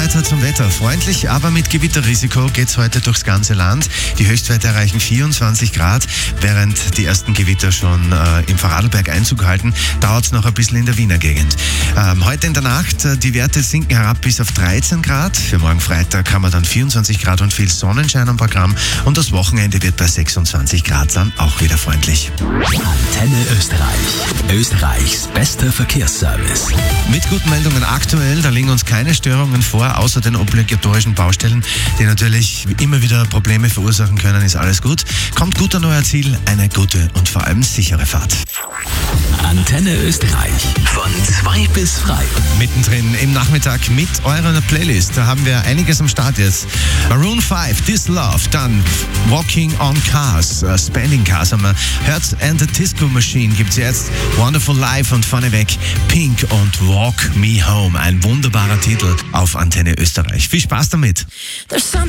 weiter zum Wetter. Freundlich, aber mit Gewitterrisiko geht's heute durchs ganze Land. Die Höchstwerte erreichen 24 Grad. Während die ersten Gewitter schon im Vorarlberg Einzug halten, dauert's noch ein bisschen in der Wiener Gegend. Heute in der Nacht, die Werte sinken herab bis auf 13 Grad. Für morgen Freitag haben wir dann 24 Grad und viel Sonnenschein am Programm. Und das Wochenende wird bei 26 Grad dann auch wieder freundlich. Antenne Österreich. Österreichs bester Verkehrsservice. Mit guten Meldungen aktuell, da liegen uns keine Störungen vor, außer den obligatorischen Baustellen, die natürlich immer wieder Probleme verursachen können, ist alles gut. Kommt gut an euer Ziel, eine gute und vor allem sichere Fahrt. Antenne Österreich. Von 2 bis frei. Mittendrin im Nachmittag mit eurer Playlist. Da haben wir einiges am Start jetzt. Maroon 5, This Love, dann Walking on Cars, Spending Cars haben wir. Hertz and the Disco Machine gibt's jetzt. Wonderful Life und vorneweg Pink und Walk Me Home. Ein wunderbarer Titel auf Antenne Österreich. Viel Spaß damit.